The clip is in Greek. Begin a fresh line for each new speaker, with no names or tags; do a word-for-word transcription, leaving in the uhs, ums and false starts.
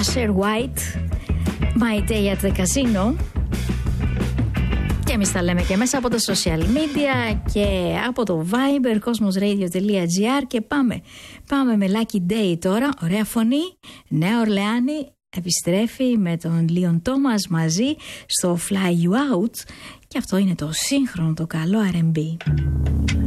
Washer White, My Day at the Casino. Και εμείς τα λέμε και μέσα από τα social media και από το Viber, cosmosradio.gr. Και πάμε, πάμε με Lucky Day τώρα. Ωραία φωνή, Νέα Ορλεάνη επιστρέφει με τον Λίον Τόμας μαζί στο Fly You Out. Και αυτό είναι το σύγχρονο, το καλό αρ εν μπι.